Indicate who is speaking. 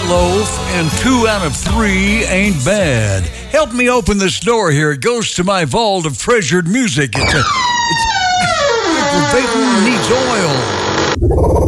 Speaker 1: meatloaf, and 2 out of 3 ain't bad. Help me open this door here. It goes to my vault of treasured music. It's aggravating, needs oil.